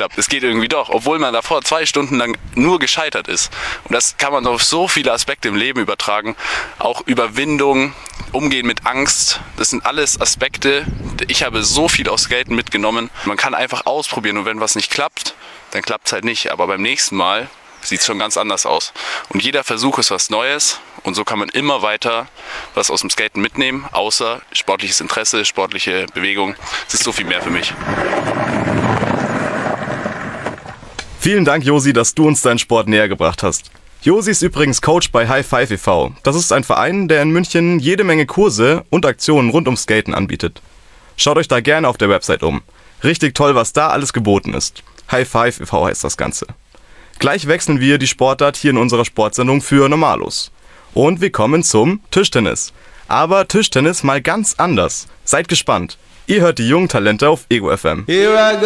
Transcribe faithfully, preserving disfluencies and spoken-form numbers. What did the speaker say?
klappt. Es geht irgendwie doch, obwohl man davor zwei Stunden lang nur gescheitert ist. Und das kann man auf so viele Aspekte im Leben übertragen. Auch Überwindung, Umgehen mit Angst. Das sind alles Aspekte. Ich habe so viel aus Skaten mitgenommen. Man kann einfach ausprobieren und wenn was nicht klappt, dann klappt es halt nicht. Aber beim nächsten Mal sieht es schon ganz anders aus. Und jeder Versuch ist was Neues und so kann man immer weiter was aus dem Skaten mitnehmen, außer sportliches Interesse, sportliche Bewegung. Es ist so viel mehr für mich. Vielen Dank, Josi, dass du uns deinen Sport näher gebracht hast. Josi ist übrigens Coach bei High Five e V. Das ist ein Verein, der in München jede Menge Kurse und Aktionen rund ums Skaten anbietet. Schaut euch da gerne auf der Website um. Richtig toll, was da alles geboten ist. High Five e V heißt das Ganze. Gleich wechseln wir die Sportart hier in unserer Sportsendung für Normalos. Und wir kommen zum Tischtennis. Aber Tischtennis mal ganz anders. Seid gespannt. Ihr hört die jungen Talente auf Ego F M.